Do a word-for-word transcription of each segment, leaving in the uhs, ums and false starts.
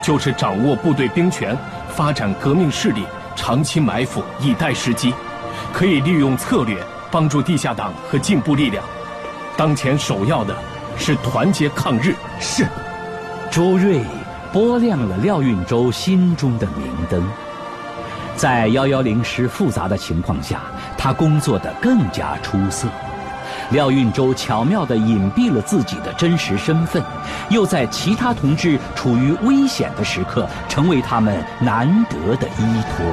就是掌握部队兵权，发展革命势力，长期埋伏，以待时机，可以利用策略帮助地下党和进步力量。当前首要的是团结抗日。 是。 朱瑞拨亮了廖运周心中的明灯。在一一零师复杂的情况下，他工作得更加出色。廖运周巧妙地隐蔽了自己的真实身份，又在其他同志处于危险的时刻，成为他们难得的依托。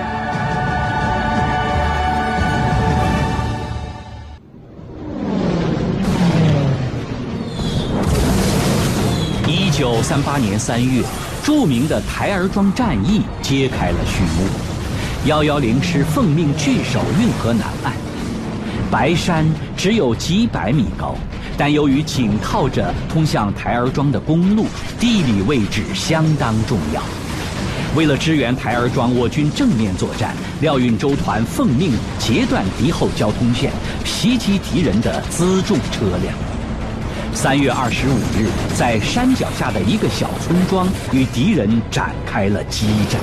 一九三八年三月，著名的台儿庄战役揭开了序幕。一一零师奉命据守运河南岸，白山只有几百米高，但由于紧靠着通向台儿庄的公路，地理位置相当重要。为了支援台儿庄我军正面作战，廖运周团奉命截断敌后交通线，袭击敌人的辎重车辆。三月二十五日，在山脚下的一个小村庄与敌人展开了激战。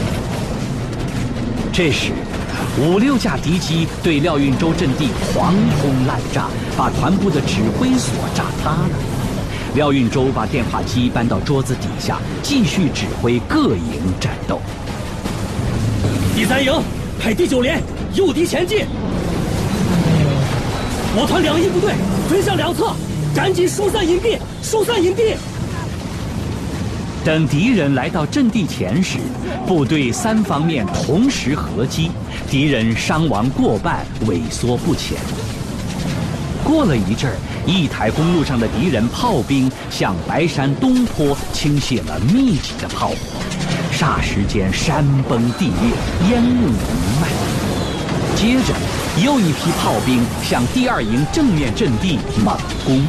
这时，五六架敌机对廖运周阵地狂轰滥炸，把团部的指挥所炸塌了。廖运周把电话机搬到桌子底下，继续指挥各营战斗。 第三营派第九连诱敌前进，我团两翼部队分向两侧，赶紧疏散隐蔽，疏散隐蔽。 等敌人来到阵地前时，部队三方面同时合击，敌人伤亡过半，萎缩不前。过了一阵儿，一台公路上的敌人炮兵向白山东坡倾泻了密集的炮火，霎时间山崩地裂，烟雾弥漫。接着，又一批炮兵向第二营正面阵地猛攻。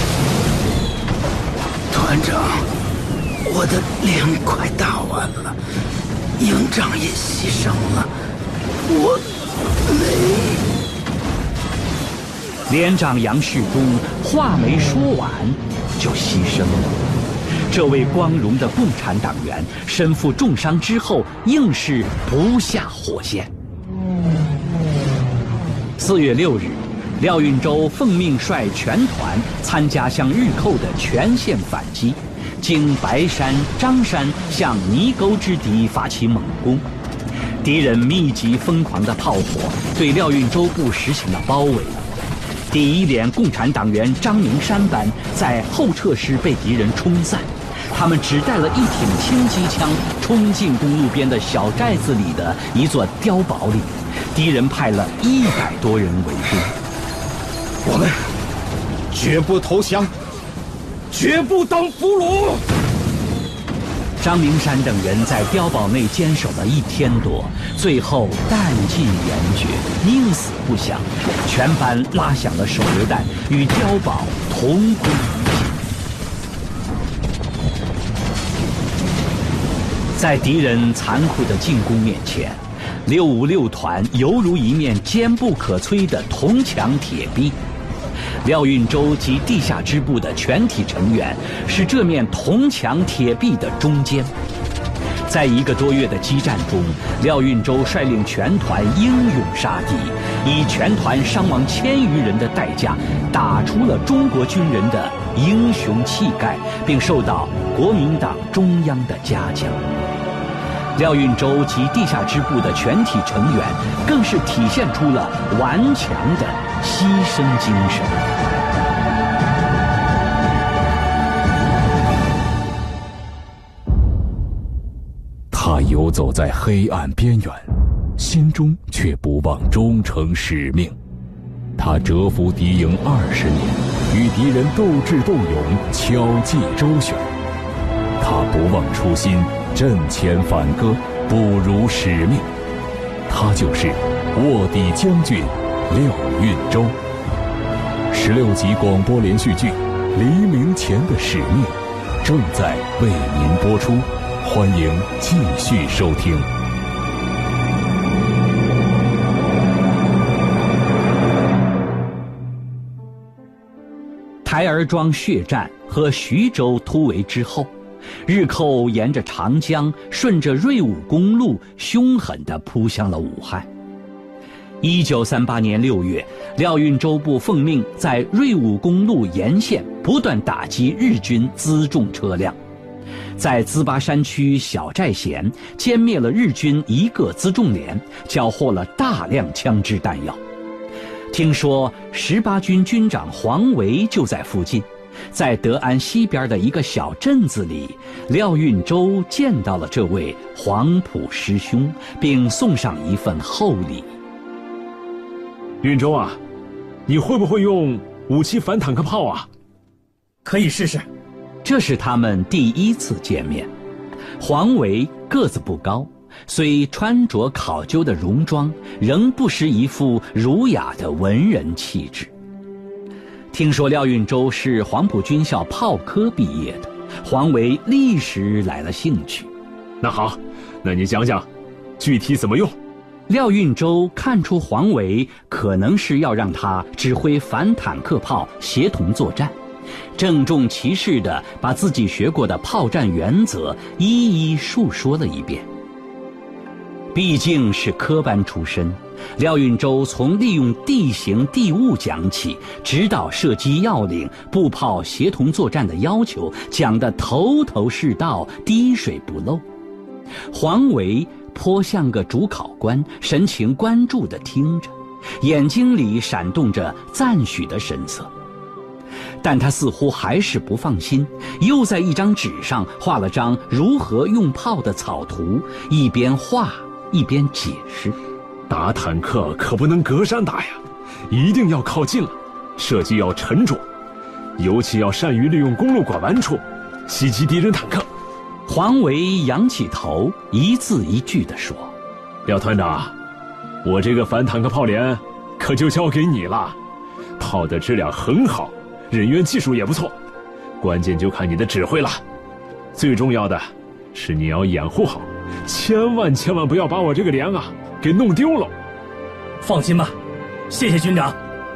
团长，我的连快打完了，营长也牺牲了，我没。 连长杨世忠话没说完就牺牲了。这位光荣的共产党员身负重伤之后，硬是不下火线。四月六日，廖运周奉命率全团参加向日寇的全线反击，经白山、张山向泥沟之敌发起猛攻。敌人密集疯狂的炮火对廖运周部实行了包围。第一连共产党员张明山班在后撤时被敌人冲散，他们只带了一挺轻机枪，冲进公路边的小寨子里的一座碉堡里。敌人派了一百多人围攻。 我们绝不投降，绝不当俘虏。 张明山等人在碉堡内坚守了一天多，最后弹尽援绝，宁死不降，全班拉响了手榴弹，与碉堡同归于尽。在敌人残酷的进攻面前，六五六团犹如一面坚不可摧的铜墙铁壁。廖运周及地下支部的全体成员是这面铜墙铁壁的中坚。在一个多月的激战中，廖运周率领全团英勇杀敌，以全团伤亡千余人的代价，打出了中国军人的英雄气概，并受到国民党中央的嘉奖。廖运周及地下支部的全体成员更是体现出了顽强的牺牲精神。 他游走在黑暗边缘，心中却不忘忠诚使命。他蛰伏敌营二十年，与敌人斗智斗勇，巧计周旋。他不忘初心，阵前反戈，不辱使命。他就是卧底将军廖运周。十六集广播连续剧《黎明前的使命》正在为您播出，欢迎继续收听。 台儿庄血战和徐州突围之后， 日寇沿着长江，顺着瑞武公路，凶狠地扑向了武汉。一九三八年六月，廖运周部奉命在瑞武公路沿线不断打击日军辎重车辆，在淄巴山区小寨咸歼灭了日军一个辎重连，缴获了大量枪支弹药。听说十八军军长黄维就在附近，在德安西边的一个小镇子里，廖运周见到了这位黄埔师兄，并送上一份厚礼。 运周啊，你会不会用武器反坦克炮啊？ 可以试试。 这是他们第一次见面。黄维个子不高，虽穿着考究的戎装，仍不失一副儒雅的文人气质。听说廖运周是黄埔军校炮科毕业的，黄维立时来了兴趣。 那好，那你讲讲，具体怎么用？ 廖运周看出黄维可能是要让他指挥反坦克炮协同作战，郑重其事地把自己学过的炮战原则一一述说了一遍。毕竟是科班出身，廖运周从利用地形地物讲起，直到射击要领、步炮协同作战的要求，讲得头头是道，滴水不漏。黄维颇像个主考官，神情关注地听着，眼睛里闪动着赞许的神色。但他似乎还是不放心，又在一张纸上画了张如何用炮的草图，一边画一边解释： 打坦克可不能隔山打呀，一定要靠近了，射击要沉着，尤其要善于利用公路拐弯处袭击敌人坦克。 黄维仰起头，一字一句地说： 廖团长，我这个反坦克炮连可就交给你了，炮的质量很好，人员技术也不错，关键就看你的指挥了。最重要的是你要掩护好，千万千万不要把我这个连啊给弄丢了。 放心吧，谢谢军长。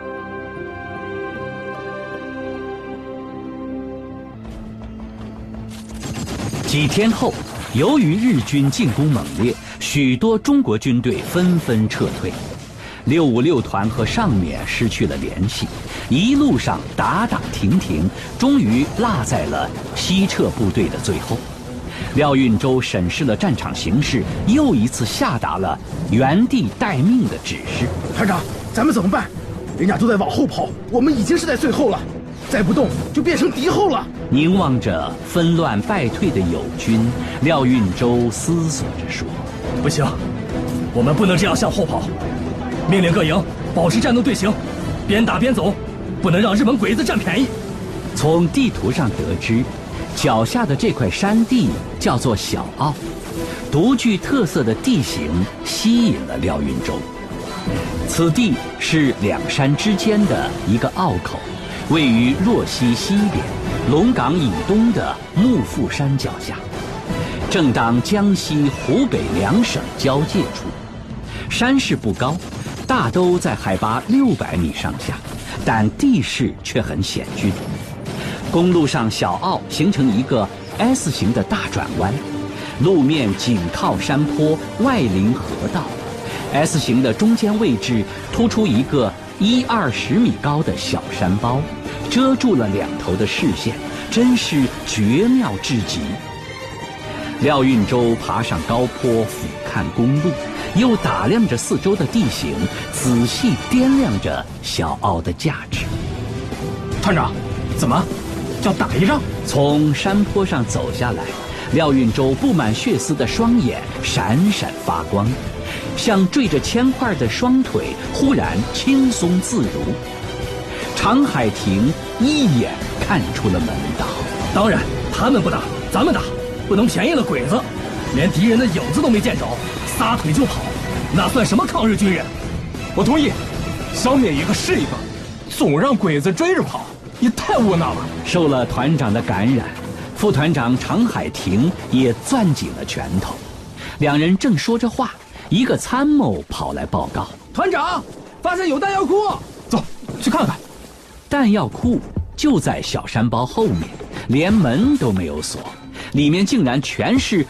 几天后，由于日军进攻猛烈，许多中国军队纷纷撤退，六五六团和上面失去了联系，一路上打打停停，终于落在了西撤部队的最后。廖运周审视了战场形势，又一次下达了原地待命的指示。 团长，咱们怎么办？人家都在往后跑，我们已经是在最后了，再不动就变成敌后了。 凝望着纷乱败退的友军，廖运周思索着说： 不行，我们不能这样向后跑，命令各营保持战斗队形，边打边走，不能让日本鬼子占便宜。 从地图上得知，脚下的这块山地叫做小澳，独具特色的地形吸引了廖运周。此地是两山之间的一个隘口，位于若溪西边、龙岗以东的幕阜山脚下，正当江西、湖北两省交界处。山势不高，大都在海拔六百米上下，但地势却很险峻。公路上小澳形成一个 S 型的大转弯，路面紧靠山坡，外临河道。S 型的中间位置突出一个一二十米高的小山包，遮住了两头的视线，真是绝妙至极。廖运周爬上高坡，俯瞰公路，又打量着四周的地形，仔细掂量着小澳的价值。 团长，怎么要打一仗？ 从山坡上走下来，廖运周布满血丝的双眼闪闪发光，像缀着铅块的双腿忽然轻松自如。常海亭一眼看出了门道。 当然，他们不打，咱们打，不能便宜了鬼子。连敌人的影子都没见着，撒腿就跑，那算什么抗日军人？ 我同意，消灭一个是一个，总让鬼子追着跑，也太窝囊了。 受了团长的感染，副团长常海亭也攥紧了拳头。两人正说着话，一个参谋跑来报告： 团长，发现有弹药库， 走去看看。 弹药库就在小山包后面，连门都没有锁， 里面竟然全是